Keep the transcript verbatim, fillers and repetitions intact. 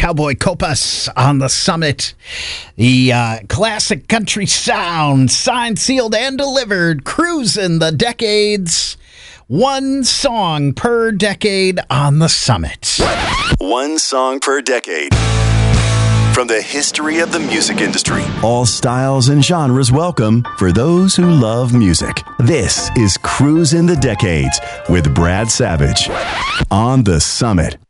Cowboy Copas on the Summit. The uh, classic country sound, signed, sealed, and delivered, cruising the decades. One song per decade on the Summit. One song per decade. From the history of the music industry. All styles and genres welcome for those who love music. This is Cruise in the Decades with Brad Savage on the Summit.